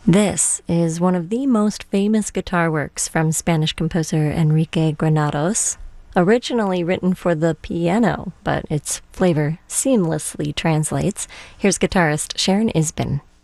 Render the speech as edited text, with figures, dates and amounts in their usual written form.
This is one of the most famous guitar works from Spanish composer Enrique Granados. Originally written for the piano, but its flavor seamlessly translates. Here's guitarist Sharon Isbin.